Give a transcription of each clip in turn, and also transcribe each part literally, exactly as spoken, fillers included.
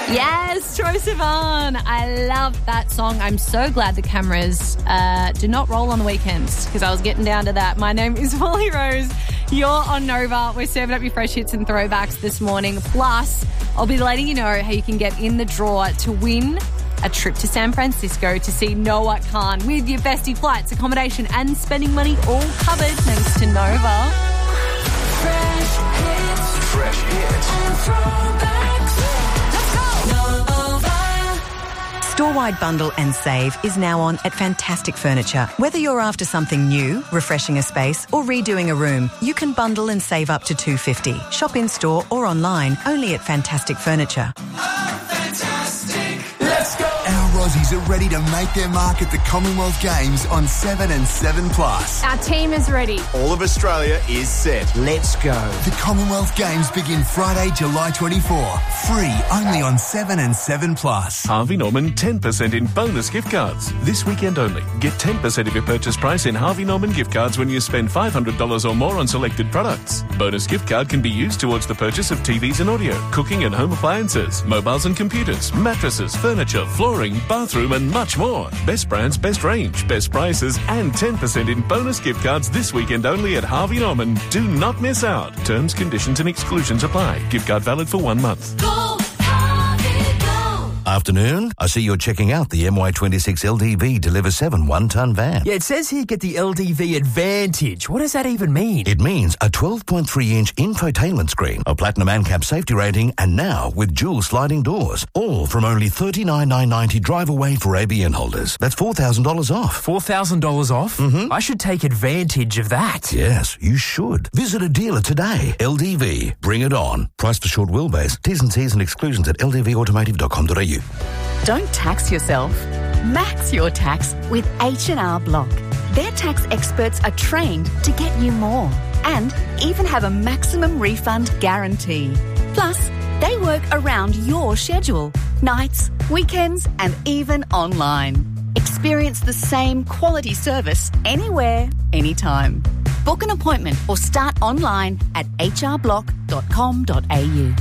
Yes, Troye Sivan. I love that song. I'm so glad the cameras uh, do not roll on the weekends because I was getting down to that. My name is Molly Rose. You're on Nova. We're serving up your fresh hits and throwbacks this morning. Plus, I'll be letting you know how you can get in the draw to win a trip to San Francisco to see Noah Khan with your bestie flights, accommodation and spending money all covered thanks to Nova. Fresh hits. Fresh hits. And throwbacks. Let's go. Nova. Store-wide bundle and save is now on at Fantastic Furniture. Whether you're after something new, refreshing a space or redoing a room, you can bundle and save up to two hundred fifty dollars. Shop in-store or online, only at Fantastic Furniture. Oh, fantastic. Let's go. Our Aussies are ready to make their mark at the Commonwealth Games on seven and seven plus. Our team is ready. All of Australia is set. Let's go. The Commonwealth Games begin Friday, July twenty-fourth. Free only on seven and seven plus. Harvey Norman ten percent in bonus gift cards. This weekend only. Get ten percent of your purchase price in Harvey Norman gift cards when you spend five hundred dollars or more on selected products. Bonus gift card can be used towards the purchase of T Vs and audio, cooking and home appliances, mobiles and computers, mattresses, furniture, flooring, bathroom and much more. Best brands, best range, best prices and ten percent in bonus gift cards this weekend only at Harvey Norman. Do not miss out. Terms, conditions and exclusions apply. Gift card valid for one month. Go, Harvey, go. Afternoon. I see you're checking out the M Y twenty-six L D V Deliver seven one-ton van. Yeah, it says here get the L D V Advantage. What does that even mean? It means a twelve point three inch infotainment screen, a platinum ANCAP safety rating, and now with dual sliding doors. All from only thirty-nine thousand nine hundred ninety drive away for A B N holders. That's four thousand dollars off. four thousand dollars off? Mm-hmm. I should take advantage of that. Yes, you should. Visit a dealer today. L D V. Bring it on. Price for short wheelbase. T's and C's and exclusions at l d v automotive dot com dot a u. Don't tax yourself. Max your tax with H and R Block. Their tax experts are trained to get you more and even have a maximum refund guarantee. Plus, they work around your schedule, nights, weekends, and even online. Experience the same quality service anywhere, anytime. Book an appointment or start online at h r block dot com dot a u.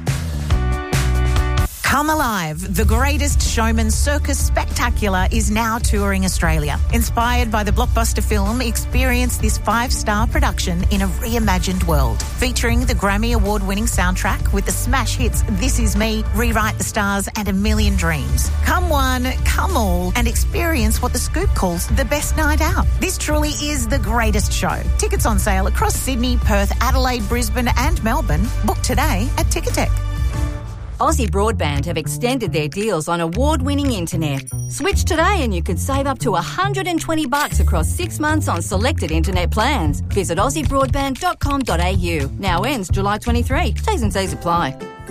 Come Alive, the Greatest Showman Circus Spectacular is now touring Australia. Inspired by the blockbuster film, experience this five-star production in a reimagined world. Featuring the Grammy Award-winning soundtrack with the smash hits This Is Me, Rewrite the Stars and A Million Dreams. Come one, come all, and experience what The Scoop calls the best night out. This truly is the greatest show. Tickets on sale across Sydney, Perth, Adelaide, Brisbane and Melbourne. Book today at Ticketek. Aussie Broadband have extended their deals on award-winning internet. Switch today and you could save up to one hundred twenty bucks across six months on selected internet plans. Visit aussie broadband dot com dot a u. Now ends July twenty-third. T's and C's apply.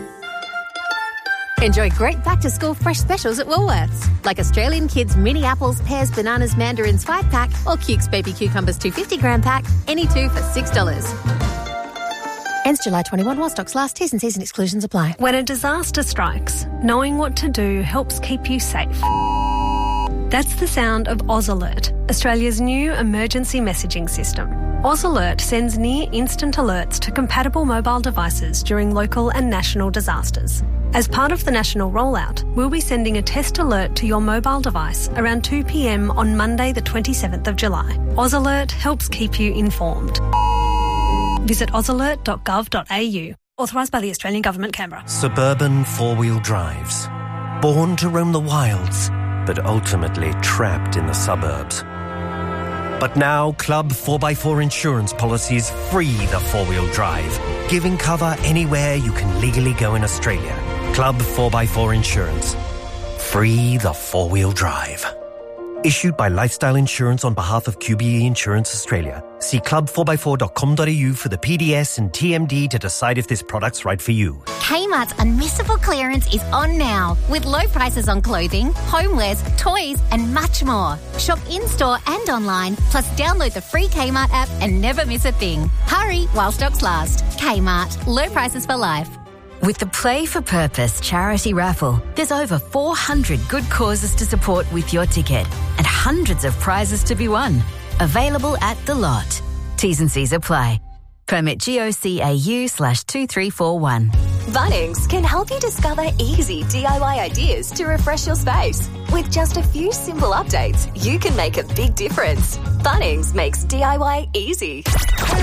Enjoy great back-to-school fresh specials at Woolworths, like Australian Kids mini apples, pears, bananas, mandarins five pack or Cukes baby cucumbers two hundred fifty gram pack, any two for six dollars. Ends July twenty-first while stocks last. T's and C's and exclusions apply. When a disaster strikes, knowing what to do helps keep you safe. That's the sound of Oz Alert, Australia's new emergency messaging system. Oz Alert sends near-instant alerts to compatible mobile devices during local and national disasters. As part of the national rollout, we'll be sending a test alert to your mobile device around two p m on Monday the twenty-seventh of July. Oz Alert helps keep you informed. Visit oz alert dot gov dot a u. Authorised by the Australian Government, Canberra. Suburban four-wheel drives. Born to roam the wilds, but ultimately trapped in the suburbs. But now, Club four by four insurance policies free the four-wheel drive, giving cover anywhere you can legally go in Australia. Club four by four Insurance. Free the four-wheel drive. Issued by Lifestyle Insurance on behalf of Q B E Insurance Australia. See club four by four dot com dot a u for the P D S and T M D to decide if this product's right for you. Kmart's Unmissable Clearance is on now, with low prices on clothing, homewares, toys and much more. Shop in-store and online, plus download the free Kmart app and never miss a thing. Hurry while stocks last. Kmart, low prices for life. With the Play for Purpose charity raffle, there's over four hundred good causes to support with your ticket and hundreds of prizes to be won. Available at The Lot. T's and C's apply. Permit G O C A U slash two three four one. Bunnings can help you discover easy D I Y ideas to refresh your space. With just a few simple updates, you can make a big difference. Bunnings makes D I Y easy.